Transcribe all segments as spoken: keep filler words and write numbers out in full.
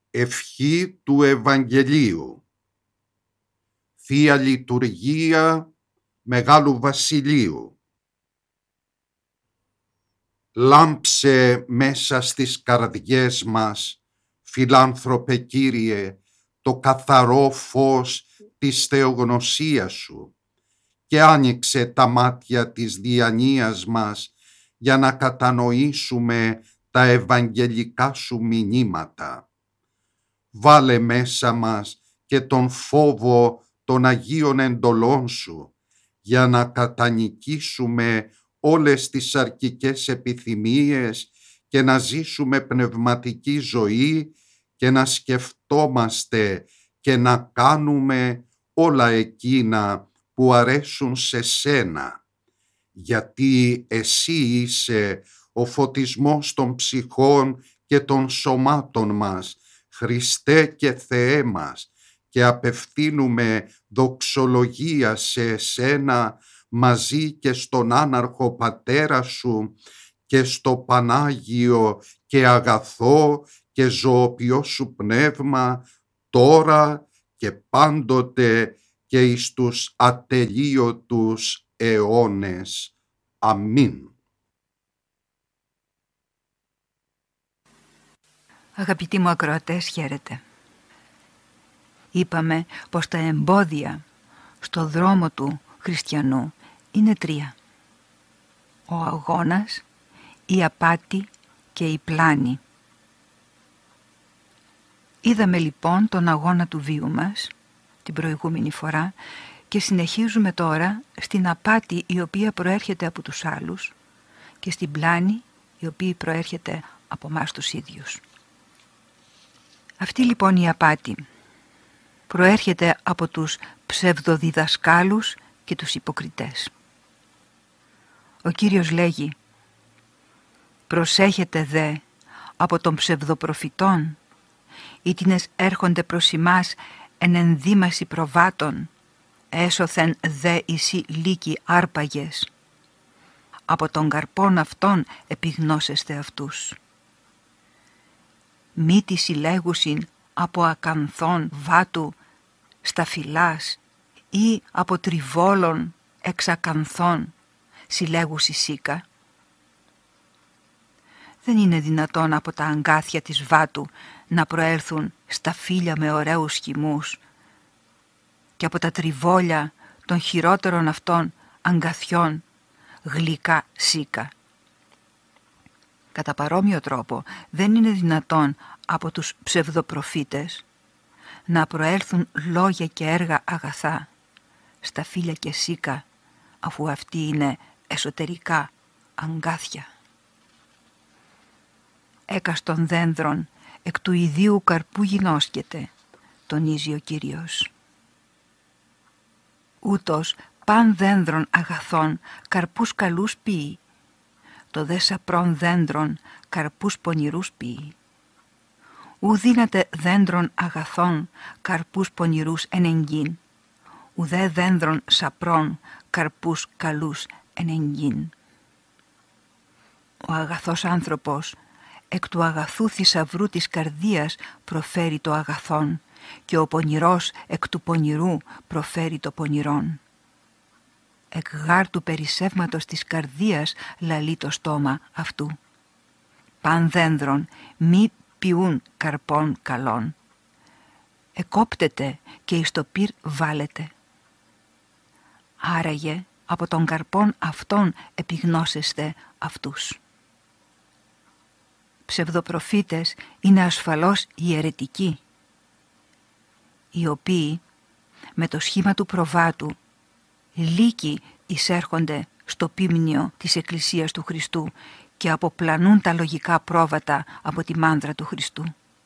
Ευχή του Ευαγγελίου. Θεία Λειτουργία Μεγάλου Βασιλείου. Λάμψε μέσα στις καρδιές μας, φιλάνθρωπε Κύριε, το καθαρό φως της θεογνωσίας Σου και άνοιξε τα μάτια της διανοίας μας για να κατανοήσουμε τα ευαγγελικά Σου μηνύματα. Βάλε μέσα μας και τον φόβο των Αγίων εντολών Σου για να κατανικήσουμε όλες τις σαρκικές επιθυμίες και να ζήσουμε πνευματική ζωή και να σκεφτόμαστε και να κάνουμε όλα εκείνα που αρέσουν σε Σένα, γιατί Εσύ είσαι ο φωτισμός των ψυχών και των σωμάτων μας, Χριστέ και Θεέ μας, και απευθύνουμε δοξολογία σε Εσένα μαζί και στον άναρχο Πατέρα Σου και στο Πανάγιο και αγαθό και ζωοποιό Σου Πνεύμα, τώρα και πάντοτε και εις τους ατελείωτους αιώνες. Αμήν. Αγαπητοί μου ακροατές, χαίρετε. Είπαμε πως τα εμπόδια στο δρόμο του χριστιανού είναι τρία. Ο αγώνας, η απάτη και η πλάνη. Είδαμε λοιπόν τον αγώνα του βίου μας την προηγούμενη φορά και συνεχίζουμε τώρα στην απάτη η οποία προέρχεται από τους άλλους και στην πλάνη η οποία προέρχεται από εμάς τους ίδιους. Αυτή λοιπόν η απάτη προέρχεται από τους ψευδοδιδασκάλους και τους υποκριτές. Ο Κύριος λέγει «Προσέχετε δε από των ψευδοπροφητών, ήτινες έρχονται προς ημάς εν ενδύμαση προβάτων, έσωθεν δε εισι λύκοι άρπαγες. Από των καρπών αυτών επιγνώσεστε αυτούς. Μη τη συλλέγουσιν από ακανθών βάτου σταφυλάς ή από τριβόλων εξακανθών συλλέγουσι σίκα. Δεν είναι δυνατόν από τα αγκάθια της βάτου να προέλθουν σταφύλια με ωραίους χυμούς και από τα τριβόλια των χειρότερων αυτών αγκαθιών γλυκά σίκα. Κατά παρόμοιο τρόπο δεν είναι δυνατόν από τους ψευδοπροφήτες να προέλθουν λόγια και έργα αγαθά, σταφύλια και σίκα, αφού αυτοί είναι εσωτερικά αγκάθια. Έκαστον δένδρον εκ του ιδίου καρπού γινώσκεται, τονίζει ο Κύριος. Ούτως παν δένδρον αγαθών καρπούς καλούς ποιεί, το δε σαπρών δέντρον καρπούς πονηρούς ποιεί. Ου δύναται δέντρον αγαθών καρπούς πονηρούς εν εγγύν, ουδέ δένδρον σαπρών καρπούς καλούς εν εγγύν. Ο αγαθός άνθρωπος εκ του αγαθού θησαυρού της καρδίας προφέρει το αγαθόν και ο πονηρός εκ του πονηρού προφέρει το πονηρόν. Εκ γάρ του περισσεύματος της καρδίας λαλεί το στόμα αυτού. Παν δένδρον μη ποιούν καρπών καλών. Εκόπτεται και εις το πυρ βάλετε. Άραγε από των καρπών αυτών επιγνώσεστε αυτούς. Ψευδοπροφήτες είναι ασφαλώς οι αιρετικοί, οι οποίοι με το σχήμα του προβάτου λύκοι εισέρχονται στο πίμνιο της Εκκλησίας του Χριστού και αποπλανούν τα λογικά πρόβατα από τη μάνδρα του Χριστού.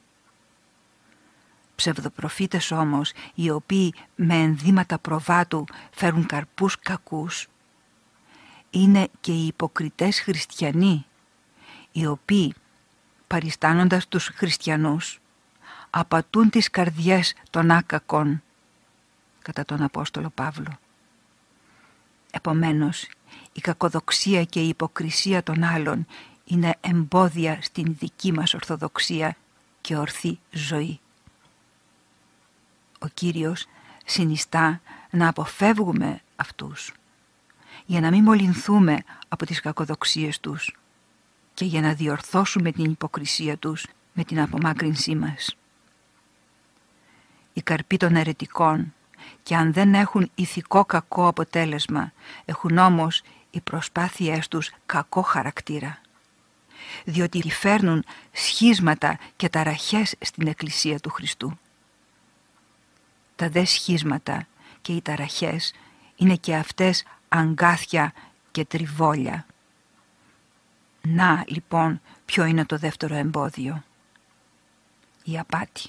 Ψευδοπροφήτες όμως, οι οποίοι με ενδύματα προβάτου φέρουν καρπούς κακούς, είναι και οι υποκριτές χριστιανοί, οι οποίοι παριστάνοντας τους χριστιανούς απατούν τις καρδιές των άκακων, κατά τον Απόστολο Παύλο. Επομένως, η κακοδοξία και η υποκρισία των άλλων είναι εμπόδια στην δική μας Ορθοδοξία και ορθή ζωή. Ο Κύριος συνιστά να αποφεύγουμε αυτούς, για να μην μολυνθούμε από τις κακοδοξίες τους και για να διορθώσουμε την υποκρισία τους με την απομάκρυνσή μας. Οι καρποί των αιρετικών, και αν δεν έχουν ηθικό κακό αποτέλεσμα, έχουν όμως οι προσπάθειές τους κακό χαρακτήρα, διότι φέρνουν σχίσματα και ταραχές στην Εκκλησία του Χριστού. Τα δε σχίσματα και οι ταραχές είναι και αυτές αγκάθια και τριβόλια. Να λοιπόν ποιο είναι το δεύτερο εμπόδιο: η απάτη.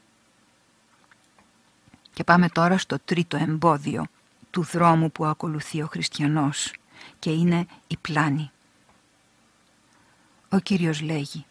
Και πάμε τώρα στο τρίτο εμπόδιο του δρόμου που ακολουθεί ο χριστιανός, και είναι η πλάνη. Ο Κύριος λέγει: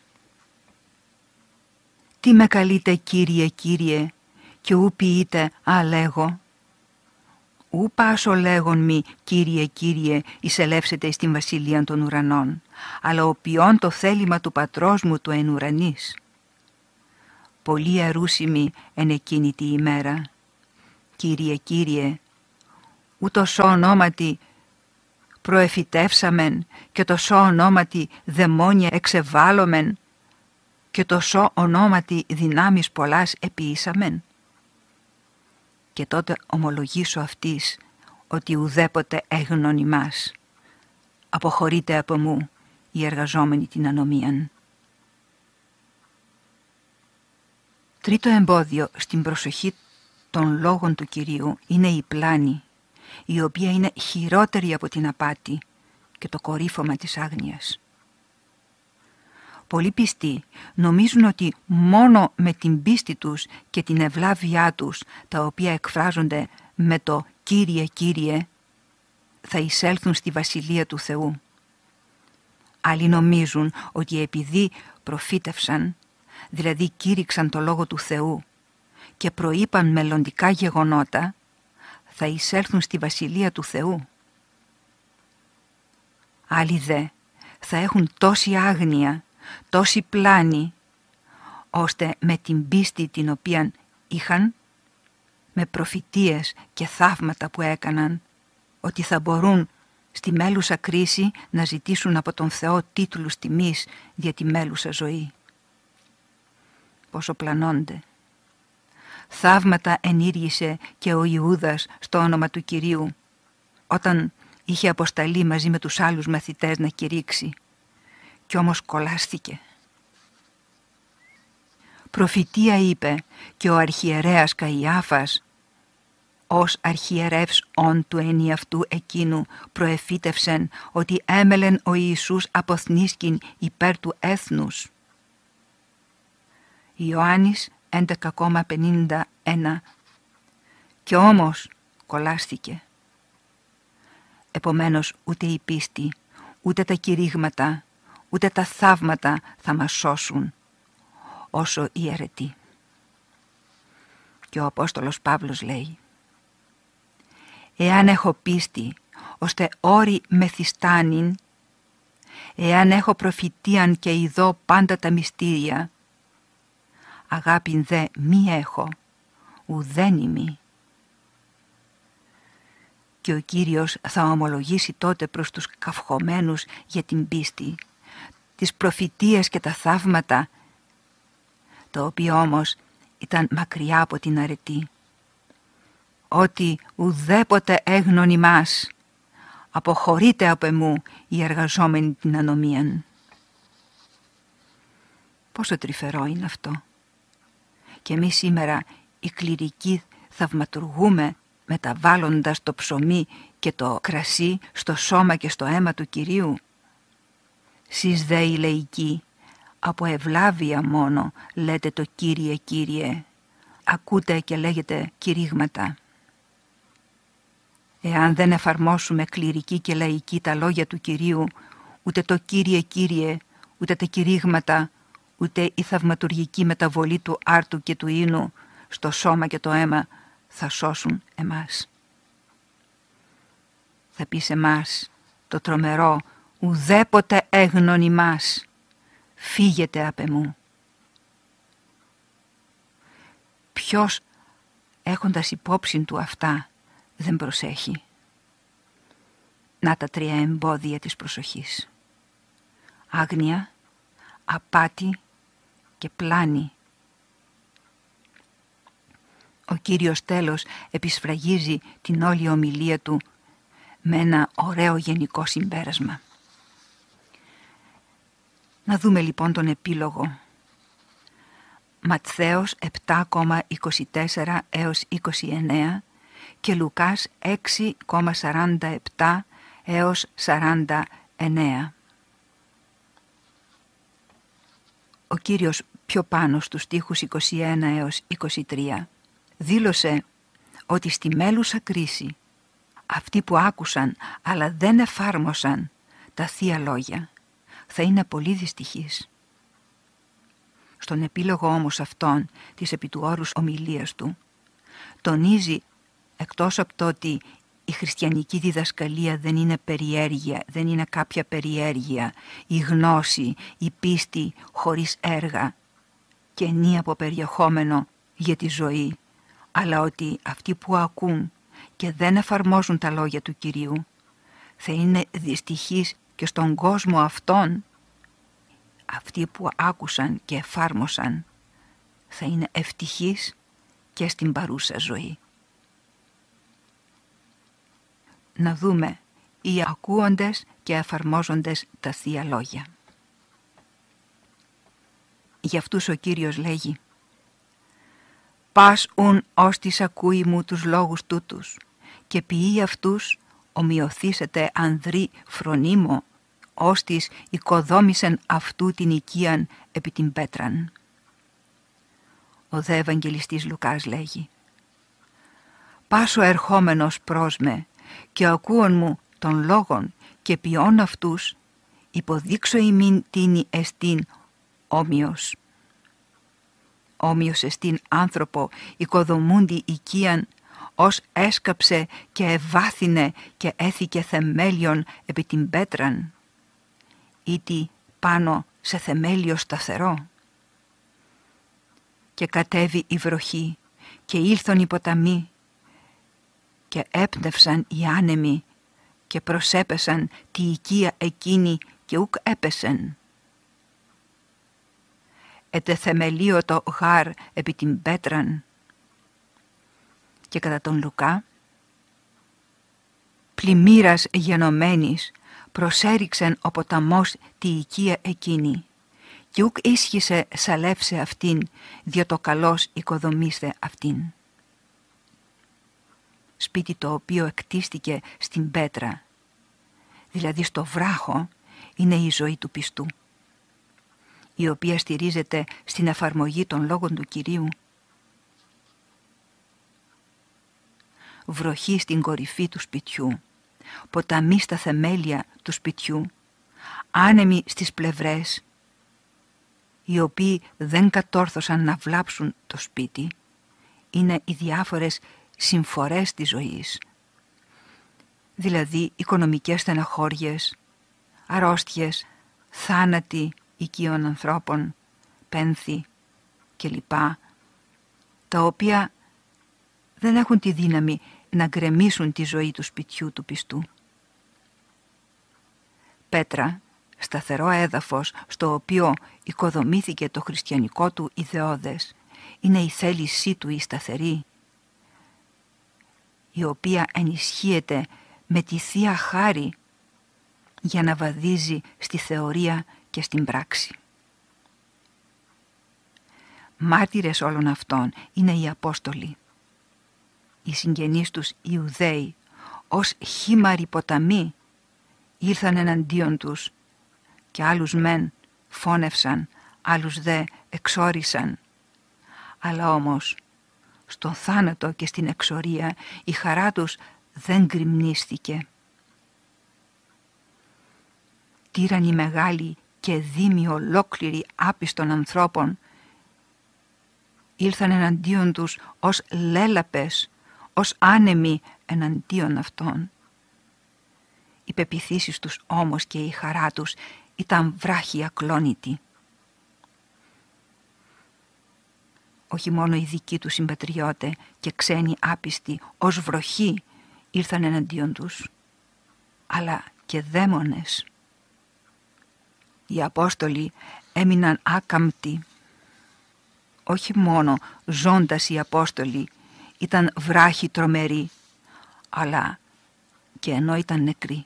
«Τι με καλείτε, Κύριε, Κύριε, και ου ποιείτε α λέγω? Ου πάσο λέγον μη, Κύριε, Κύριε, εισελεύσετε εις την βασιλεία των ουρανών, αλλά ο ποιόν το θέλημα του πατρός μου του εν ουρανής. Πολύ αρούσιμη εν εκείνη τη ημέρα. Κύριε, Κύριε, ούτως ονόματι προεφητεύσαμεν και τόσο ονόματι δαιμόνια εξεβάλλομεν και τόσο ονόματι δυνάμεις πολλάς επιήσαμεν. Και τότε ομολογήσω αυτής ότι ουδέποτε έγνων ημάς. Αποχωρείτε από μου οι εργαζόμενοι την ανομίαν». Τρίτο εμπόδιο στην προσοχή των λόγων του Κυρίου είναι η πλάνη, η οποία είναι χειρότερη από την απάτη και το κορύφωμα της άγνοιας. Πολλοί πιστοί νομίζουν ότι μόνο με την πίστη τους και την ευλάβειά τους, τα οποία εκφράζονται με το «Κύριε, Κύριε», θα εισέλθουν στη Βασιλεία του Θεού. Άλλοι νομίζουν ότι επειδή προφήτευσαν, δηλαδή κήρυξαν το Λόγο του Θεού και προείπαν μελλοντικά γεγονότα, θα εισέλθουν στη Βασιλεία του Θεού. Άλλοι δε θα έχουν τόση άγνοια, τόση πλάνη, ώστε με την πίστη την οποία είχαν, με προφητείες και θαύματα που έκαναν, ότι θα μπορούν στη μέλουσα κρίση να ζητήσουν από τον Θεό τίτλους τιμής για τη μέλουσα ζωή. Πόσο πλανώνται. Θαύματα ενήργησε και ο Ιούδας στο όνομα του Κυρίου, όταν είχε αποσταλεί μαζί με τους άλλους μαθητές να κηρύξει, κι όμως κολλάστηκε. Προφητεία είπε και ο αρχιερέας Καϊάφας, ως αρχιερεύς ον του ενιαυτού εκείνου, προεφήτευσεν ότι έμελεν ο Ιησούς αποθνίσκην υπέρ του έθνους. Ιωάννης έντεκα πενήντα ένα. Και όμως κολλάστηκε. Επομένως ούτε η πίστη, ούτε τα κηρύγματα, ούτε τα θαύματα θα μας σώσουν, όσο η αιρετή. Και ο Απόστολος Παύλος λέει: «Εάν έχω πίστη, ώστε όρη μεθυστάνην, εάν έχω προφητείαν και ειδώ πάντα τα μυστήρια, αγάπην δε μη έχω, ουδέν ημί». Και ο Κύριος θα ομολογήσει τότε προς τους καυχωμένους για την πίστη, τις προφητείες και τα θαύματα, τα οποία όμως ήταν μακριά από την αρετή, ότι ουδέποτε έγνων ημάς, αποχωρείτε από εμού οι εργαζόμενοι την ανομίαν. Πόσο τρυφερό είναι αυτό. Και εμείς σήμερα οι κληρικοί θαυματουργούμε μεταβάλλοντας το ψωμί και το κρασί στο σώμα και στο αίμα του Κυρίου. Σεις δε οι λαϊκοί, από ευλάβεια μόνο λέτε το Κύριε, Κύριε, ακούτε και λέγετε κηρύγματα. Εάν δεν εφαρμόσουμε κληρικοί και λαϊκοί τα λόγια του Κυρίου, ούτε το Κύριε, Κύριε, ούτε τα κηρύγματα, ούτε η θαυματουργική μεταβολή του άρτου και του ίνου στο σώμα και το αίμα θα σώσουν εμάς. Θα πει σε εμάς το τρομερό «Ουδέποτε έγνων ημάς, φύγετε απ' εμού». Ποιος, έχοντας υπόψη του αυτά, δεν προσέχει? Να τα τρία εμπόδια της προσοχής: άγνοια, απάτη και πλάνη. Ο Κύριος τέλος επισφραγίζει την όλη ομιλία του με ένα ωραίο γενικό συμπέρασμα. Να δούμε λοιπόν τον επίλογο. Ματθαίος επτά είκοσι τέσσερα έως είκοσι εννέα και Λουκάς έξι σαράντα επτά έως σαράντα εννέα. Ο Κύριος πιο πάνω στους στίχους είκοσι ένα έως είκοσι τρία δήλωσε ότι στη μέλουσα κρίση αυτοί που άκουσαν αλλά δεν εφάρμοσαν τα Θεία Λόγια θα είναι πολύ δυστυχείς. Στον επίλογο όμως αυτόν της επί του όρους ομιλίας του τονίζει, εκτός από το ότι η χριστιανική διδασκαλία δεν είναι περιέργεια, δεν είναι κάποια περιέργεια, η γνώση, η πίστη χωρίς έργα και νη από περιεχόμενο για τη ζωή, αλλά ότι αυτοί που ακούν και δεν εφαρμόζουν τα λόγια του Κυρίου θα είναι δυστυχείς και στον κόσμο αυτόν. Αυτοί που άκουσαν και εφάρμοσαν θα είναι ευτυχείς και στην παρούσα ζωή. Να δούμε οι ακούοντες και εφαρμόζοντες τα Θεία Λόγια. Γι' αυτούς ο Κύριος λέγει: «Πας ουν ώστις ακούει μου τους λόγους τούτους και ποιεί αυτούς ομοιωθήσετε ανδρή φρονίμο, ώστις οικοδόμησεν αυτού την οικίαν επί την πέτραν». Ο δε Ευαγγελιστής Λουκάς λέγει: «Πάσο ερχόμενος προς με και ακούων μου των λόγων και ποιών αυτούς, υποδείξω ημίν τίνι εστίν όμοιος. Όμοιος εστίν άνθρωπο οικοδομούντι οικίαν, ως έσκαψε και ευάθυνε και έθηκε θεμέλιον επί την πέτραν, ήτι πάνω σε θεμέλιο σταθερό. Και κατέβη η βροχή και ήλθον οι ποταμοί και έπνευσαν οι άνεμοι και προσέπεσαν τη οικία εκείνη και ουκ έπεσεν. Ετεθεμελίωτο γάρ επί την πέτραν». Και κατά τον Λουκά, «Πλημμύρας γενομένης προσέριξεν ο ποταμός τη οικία εκείνη και ουκ ίσχυσε σαλεύσε αυτήν, δια το καλός οικοδομήστε αυτήν». Σπίτι το οποίο εκτίστηκε στην πέτρα, δηλαδή στο βράχο, είναι η ζωή του πιστού, η οποία στηρίζεται στην εφαρμογή των λόγων του Κυρίου. Βροχή στην κορυφή του σπιτιού, ποταμοί στα θεμέλια του σπιτιού, άνεμοι στις πλευρές, οι οποίοι δεν κατόρθωσαν να βλάψουν το σπίτι, είναι οι διάφορες συμφορές της ζωής, δηλαδή οικονομικές στεναχώριες, αρρώστιες, θάνατοι οικείων ανθρώπων, πένθη κλπ, τα οποία δεν έχουν τη δύναμη να γκρεμίσουν τη ζωή του σπιτιού του πιστού. Πέτρα, σταθερό έδαφος στο οποίο οικοδομήθηκε το χριστιανικό του ιδεώδες, είναι η θέλησή του η σταθερή, η οποία ενισχύεται με τη Θεία Χάρη για να βαδίζει στη θεωρία και στην πράξη. Μάρτυρες όλων αυτών είναι οι Απόστολοι. Οι συγγενείς τους Ιουδαίοι ως χήμαροι ποταμοί ήλθαν εναντίον τους και άλλους μεν φώνευσαν, άλλους δε εξόρισαν. Αλλά όμως στον θάνατο και στην εξορία η χαρά τους δεν γκριμνίστηκε. Τύρανοι μεγάλοι και δήμοι ολόκληροι άπιστων ανθρώπων ήλθαν εναντίον τους ως λέλαπες, ως άνεμοι εναντίον αυτών. Οι πεποιθήσεις τους όμως και η χαρά τους ήταν βράχοι ακλόνητοι. όχι μόνο οι δικοί του συμπατριώτε και ξένοι άπιστοι ως βροχή ήρθαν εναντίον τους, αλλά και δαίμονες. Οι Απόστολοι έμειναν άκαμπτοι. Όχι μόνο ζώντας οι Απόστολοι ήταν βράχοι τρομεροί, αλλά και ενώ ήταν νεκροί.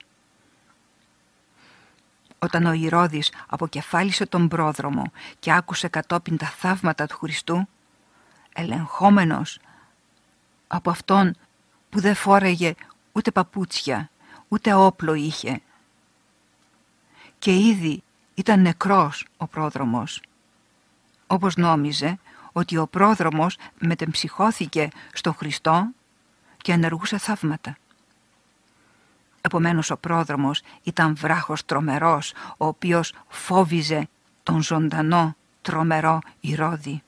Όταν ο Ηρώδης αποκεφάλισε τον πρόδρομο και άκουσε κατόπιν τα θαύματα του Χριστού, ελεγχόμενος από αυτόν που δεν φόρεγε ούτε παπούτσια, ούτε όπλο είχε, και ήδη ήταν νεκρός ο πρόδρομος, όπως νόμιζε ότι ο πρόδρομος μετεμψυχώθηκε στο Χριστό και ενεργούσε θαύματα. Επομένως ο πρόδρομος ήταν βράχος τρομερός, ο οποίος φόβιζε τον ζωντανό τρομερό Ηρώδη.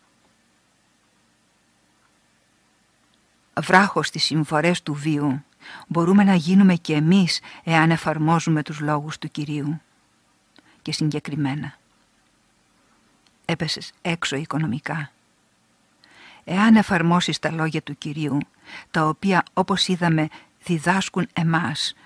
Βράχος στις συμφορές του βίου μπορούμε να γίνουμε και εμείς εάν εφαρμόζουμε τους λόγους του Κυρίου. Και συγκεκριμένα, έπεσες έξω οικονομικά. Εάν εφαρμόσεις τα λόγια του Κυρίου, τα οποία όπως είδαμε διδάσκουν εμάς